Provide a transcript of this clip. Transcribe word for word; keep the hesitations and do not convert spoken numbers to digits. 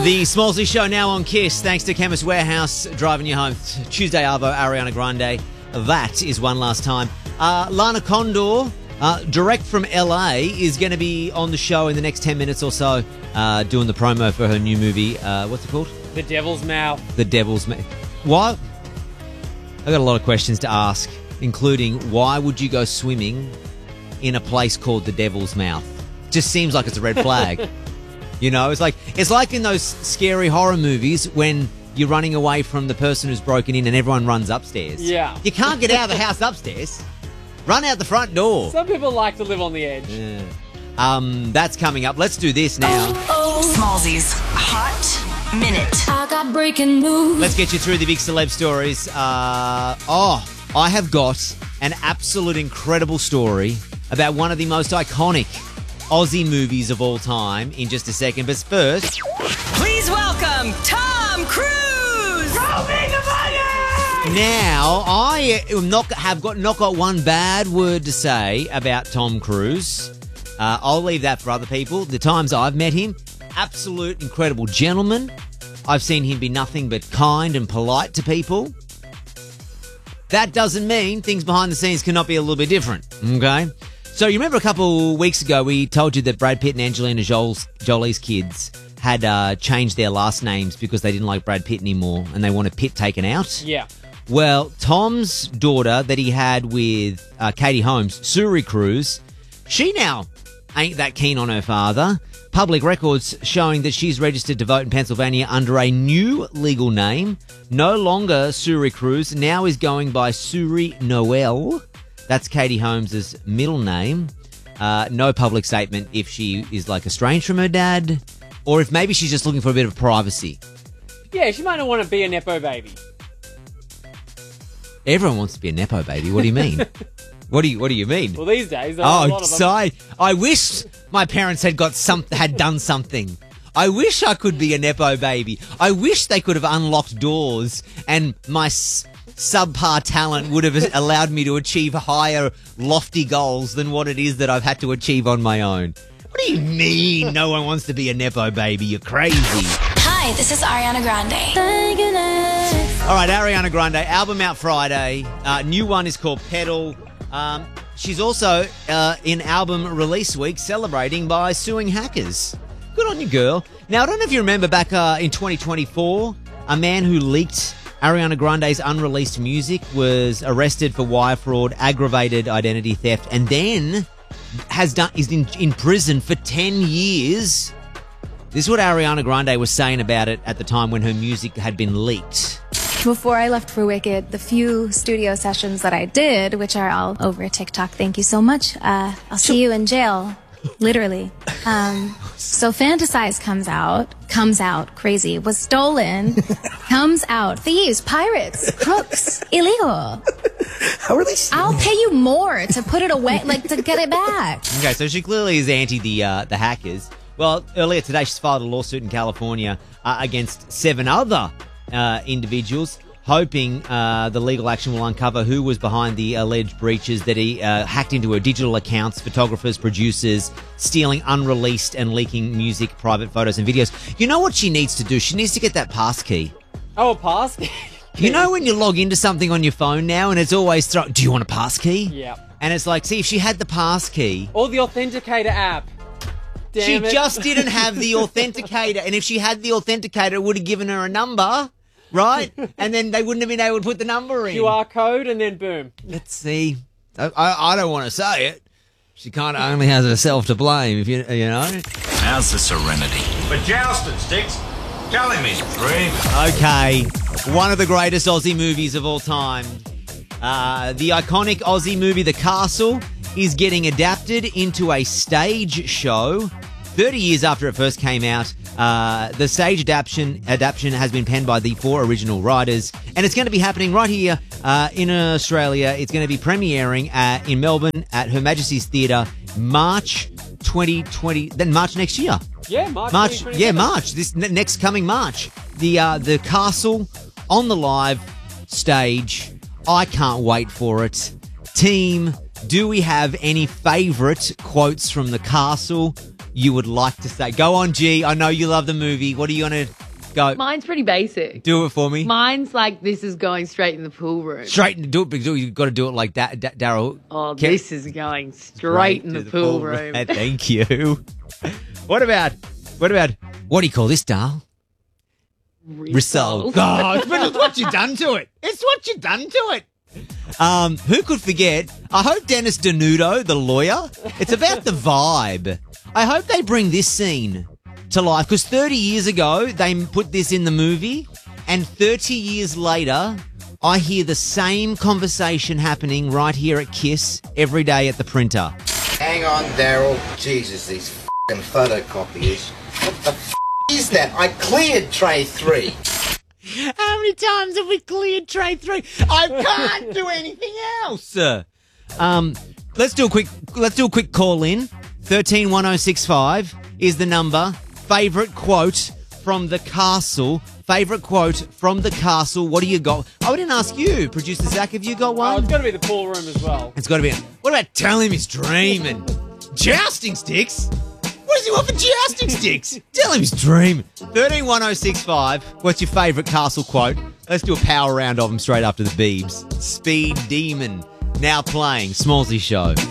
The Smallsy Show now on Kiss, thanks to Chemist Warehouse, driving you home. Tuesday Arvo, Ariana Grande. That is one last time. Uh, Lana Condor, uh, direct from L A, is going to be on the show in the next ten minutes or so, uh, doing the promo for her new movie. Uh, what's it called? The Devil's Mouth. The Devil's Mouth. What? I've got a lot of questions to ask, including why would you go swimming in a place called the Devil's Mouth? Just seems like it's a red flag. You know, it's like it's like in those scary horror movies when you're running away from the person who's broken in and everyone runs upstairs. Yeah. You can't get out of the house upstairs. Run out the front door. Some people like to live on the edge. Yeah. Um, that's coming up. Let's do this now. Smallsy's Hot Minute. I got breaking news. Let's get you through the big celeb stories. Uh, oh, I have got an absolute incredible story about one of the most iconic Aussie movies of all time in just a second. But first, Please welcome Tom Cruise. now I am not have got not got one bad word to say about Tom Cruise. Uh, I'll leave that for other people. The times I've met him, absolute incredible gentleman. I've seen him be nothing but kind and polite to people. That doesn't mean things behind the scenes cannot be a little bit different, okay? So you remember a couple weeks ago we told you that Brad Pitt and Angelina Jolie's, Jolie's kids had uh, changed their last names because they didn't like Brad Pitt anymore and they wanted Pitt taken out? Yeah. Well, Tom's daughter that he had with uh, Katie Holmes, Suri Cruise, she now ain't that keen on her father. Public records showing that she's registered to vote in Pennsylvania under a new legal name. No longer Suri Cruise, now is going by Suri Noel. That's Katie Holmes' middle name. Uh, no public statement if she is like estranged from her dad or if maybe she's just looking for a bit of privacy. Yeah, she might not want to be a Nepo baby. Everyone wants to be a Nepo baby. What do you mean? What do you What do you mean? Well, these days, there are a Oh, lot of them. so I, I wish my parents had got some had done something. I wish I could be a Nepo baby. I wish they could have unlocked doors and my s- subpar talent would have allowed me to achieve higher, lofty goals than what it is that I've had to achieve on my own. What do you mean no one wants to be a Nepo baby? You're crazy. Hi, this is Ariana Grande. All right, Ariana Grande, album out Friday. Uh, new one is called Pedal. Um, she's also uh, in album release week celebrating by suing hackers. Good on you, girl. Now, I don't know if you remember back uh, in twenty twenty-four, a man who leaked Ariana Grande's unreleased music was arrested for wire fraud, aggravated identity theft, and then has done is in, in prison for ten years. This is what Ariana Grande was saying about it at the time when her music had been leaked. Before I left for Wicked, the few studio sessions that I did, which are all over TikTok, thank you so much. Uh, I'll see you in jail. Literally. Um, so Fantasize comes out, comes out, crazy, was stolen, comes out, thieves, pirates, crooks, illegal. How are they? I'll pay you more to put it away, like to get it back. Okay, so she clearly is anti the uh, the hackers. Well, earlier today she's filed a lawsuit in California uh, against seven other uh, individuals, hoping uh, the legal action will uncover who was behind the alleged breaches that he uh, hacked into her digital accounts, photographers, producers, stealing unreleased and leaking music, private photos and videos. You know what she needs to do? She needs to get that pass key. Oh, a pass? You know when you log into something on your phone now and it's always throw, do you want a pass key? Yeah. And it's like, see, if she had the pass key. Or the Authenticator app. Damn she it. just didn't have the authenticator. And if she had the authenticator, it would have given her a number, right? And then they wouldn't have been able to put the number in. Q R code and then boom. Let's see. I, I, I don't want to say it. She kind of only has herself to blame, if you you know. How's the serenity? But jousting sticks. Tell him he's dreaming. Okay, one of the greatest Aussie movies of all time. Uh, the iconic Aussie movie The Castle is getting adapted into a stage show. thirty years after it first came out, uh, the stage adaptation adaptation has been penned by the four original writers, and it's going to be happening right here uh, in Australia. It's going to be premiering uh, in Melbourne at Her Majesty's Theatre March twenty twenty, then March next year. Yeah, March. March, yeah, March. This ne- next coming March. The uh, the Castle on the live stage. I can't wait for it. Team, do we have any favourite quotes from The Castle? you would like to say? Go on, G. I know you love the movie. What are you going to go? Mine's pretty basic. Do it for me. Mine's like, this is going straight in the pool room. Straight and do it because you've got to do it like that, da- Daryl. Oh, Can- this is going straight in to the, pool, room. Thank you. What about, what about, what do you call this, Dal? Risol. Oh, it's been- it's what you done to it. It's what you done to it. Um, who could forget? I hope Dennis Denudo, the lawyer, it's about the vibe. I hope they bring this scene to life because thirty years ago they put this in the movie and thirty years later I hear the same conversation happening right here at KISS every day at the printer. Hang on, Daryl. Jesus, these f***ing photocopiers. What the f*** is that? I cleared tray three. How many times have we cleared tray three? I can't do anything else. Um, let's do a quick. Let's do a quick call in. Thirteen one zero six five is the number. Favorite quote from the castle. Favorite quote from the castle. What do you got? I didn't ask you, producer Zach. Have you got Oh, one? it's got to be the pool room as well. It's got to be. What about tell him he's dreaming? Jousting sticks. What does he want for jousting sticks? Tell him he's dreaming. thirteen one zero six five. What's your favourite castle quote? Let's do a power round of them straight after the Beebs. Speed Demon. Now playing Smallsy Show.